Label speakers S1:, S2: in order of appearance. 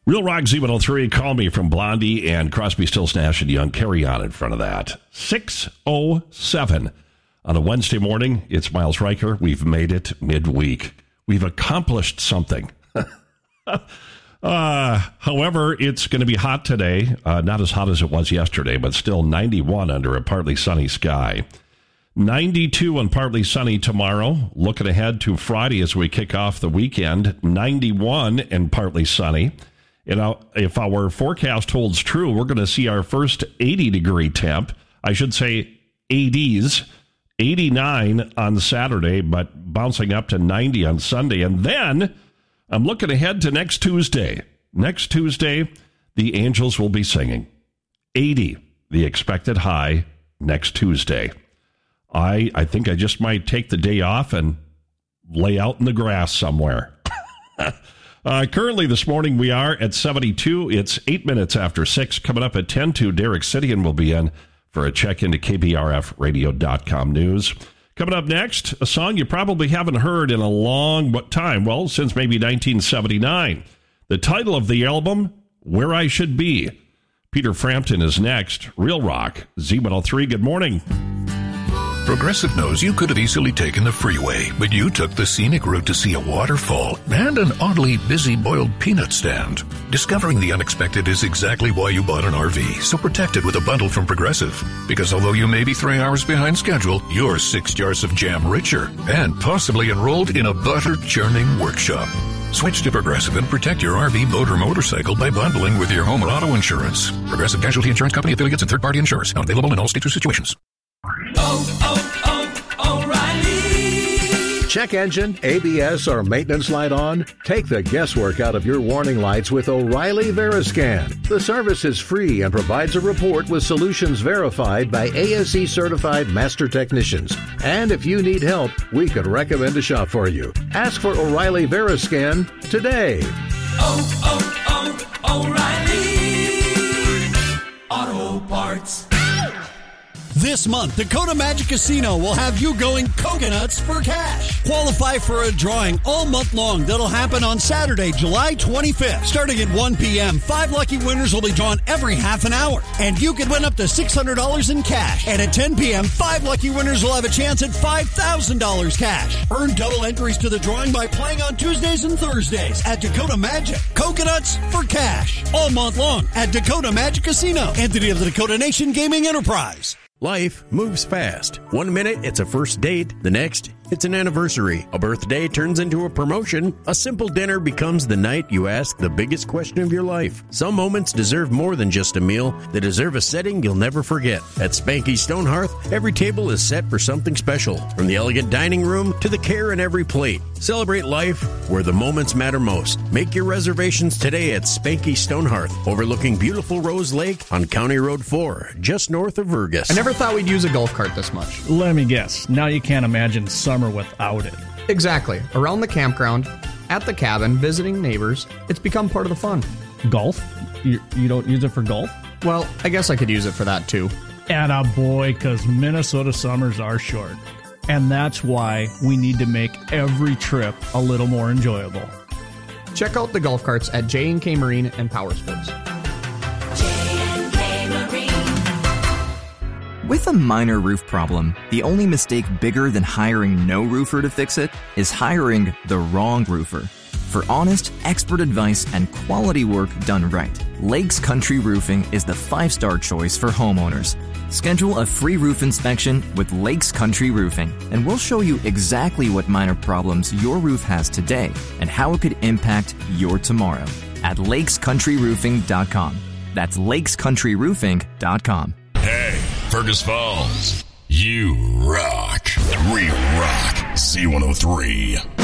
S1: Real Rock Z103, Call Me from Blondie and Crosby, Stills, Nash & Young. Carry On in front of that. 6:07 on a Wednesday morning. It's Miles Riker. We've made it midweek. We've accomplished something. However, it's going to be hot today. Not as hot as it was yesterday, but still 91 under a partly sunny sky. 92 and partly sunny tomorrow. Looking ahead to Friday as we kick off the weekend. 91 and partly sunny. You know, if our forecast holds true, we're going to see our first 80-degree temp. I should say 80s. 89 on Saturday, but bouncing up to 90 on Sunday. And then I'm looking ahead to next Tuesday. Next Tuesday, the Angels will be singing. 80, the expected high next Tuesday. I think I just might take the day off and lay out in the grass somewhere. Currently this morning we are at 72. It's 8 minutes after 6. Coming up at 10:02, Derek Sidian will be in for a check into KBRFradio.com news. Coming up next, a song you probably haven't heard in a long time. Well, since maybe 1979. The title of the album, Where I Should Be. Peter Frampton is next. Real Rock, Z103. Good morning.
S2: Progressive knows you could have easily taken the freeway, but you took the scenic route to see a waterfall and an oddly busy boiled peanut stand. Discovering the unexpected is exactly why you bought an RV, so protect it with a bundle from Progressive. Because although you may be 3 hours behind schedule, you're 6 jars of jam richer and possibly enrolled in a butter-churning workshop. Switch to Progressive and protect your RV, boat, or motorcycle by bundling with your home or auto insurance. Progressive Casualty Insurance Company, affiliates, and third-party insurers. Not available in all states or situations.
S3: O'Reilly. Check engine, ABS, or maintenance light on? Take the guesswork out of your warning lights with O'Reilly Veriscan. The service is free and provides a report with solutions verified by ASE certified master technicians. And if you need help, we could recommend a shop for you. Ask for O'Reilly Veriscan today.
S4: O'Reilly Auto Parts.
S5: This month, Dakota Magic Casino will have you going coconuts for cash. Qualify for a drawing all month long that'll happen on Saturday, July 25th. Starting at 1 p.m., 5 lucky winners will be drawn every half an hour. And you could win up to $600 in cash. And at 10 p.m., 5 lucky winners will have a chance at $5,000 cash. Earn double entries to the drawing by playing on Tuesdays and Thursdays at Dakota Magic. Coconuts for cash. All month long at Dakota Magic Casino. Entity of the Dakota Nation Gaming Enterprise.
S6: Life moves fast. 1 minute, it's a first date. The next, it's an anniversary. A birthday turns into a promotion. A simple dinner becomes the night you ask the biggest question of your life. Some moments deserve more than just a meal. They deserve a setting you'll never forget. At Spanky Stone Hearth, every table is set for something special. From the elegant dining room to the care in every plate. Celebrate life where the moments matter most. Make your reservations today at Spanky Stone Hearth, overlooking beautiful Rose Lake on County Road 4, just north of Vergas.
S7: I never thought we'd use a golf cart this much.
S8: Let me guess. Now you can't imagine summer without it.
S7: Exactly. Around the campground, at the cabin, visiting neighbors, it's become part of the fun.
S8: Golf? You don't use it for golf?
S7: Well, I guess I could use it for that too.
S8: Attaboy, because Minnesota summers are short. And that's why we need to make every trip a little more enjoyable.
S7: Check out the golf carts at J&K Marine and Power Sports.
S4: J&K Marine.
S9: With a minor roof problem, the only mistake bigger than hiring no roofer to fix it is hiring the wrong roofer. For honest, expert advice and quality work done right, Lakes Country Roofing is the 5-star choice for homeowners. Schedule a free roof inspection with Lakes Country Roofing, and we'll show you exactly what minor problems your roof has today and how it could impact your tomorrow at lakescountryroofing.com. That's lakescountryroofing.com.
S2: Hey, Fergus Falls, you rock. We rock Z103.